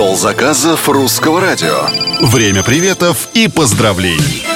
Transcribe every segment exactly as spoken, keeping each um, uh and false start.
Стол заказов Русского радио. Время приветов и поздравлений.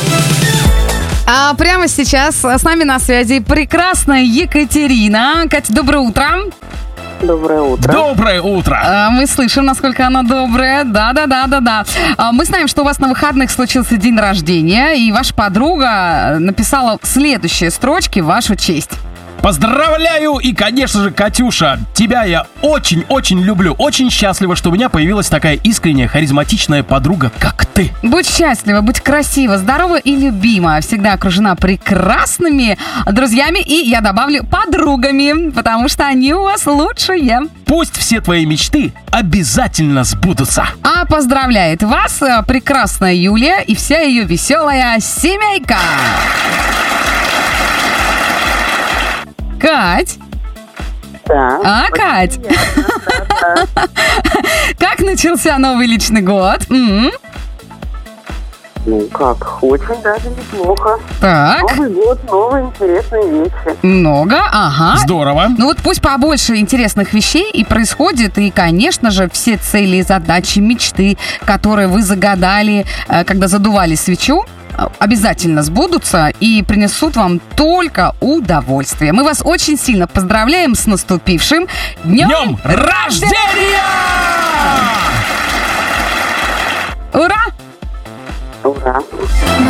А прямо сейчас с нами на связи прекрасная Екатерина. Катя, доброе утро. Доброе утро. Доброе утро. А, мы слышим, насколько она добрая. Да-да-да-да-да. А, мы знаем, что у вас на выходных случился день рождения, и ваша подруга написала следующие строчки в вашу честь. Поздравляю! И, конечно же, Катюша, тебя я очень-очень люблю. Очень счастлива, что у меня появилась такая искренняя, харизматичная подруга, как ты. Будь счастлива, будь красива, здорова и любима. Всегда окружена прекрасными друзьями и, я добавлю, подругами, потому что они у вас лучшие. Пусть все твои мечты обязательно сбудутся. А поздравляет вас прекрасная Юлия и вся ее веселая семейка. Кать? Да. А, Кать? Да, да. Как начался новый личный год? М-м. Ну как, очень даже неплохо. Так, Новый год, новые интересные вещи. много, ага. Здорово. Ну вот пусть побольше интересных вещей и происходит, и, конечно же, все цели, задачи, мечты, которые вы загадали, э, когда задували свечу, э, обязательно сбудутся и принесут вам только удовольствие. Мы вас очень сильно поздравляем с наступившим Днем, Днем рождения! Ура! Ура.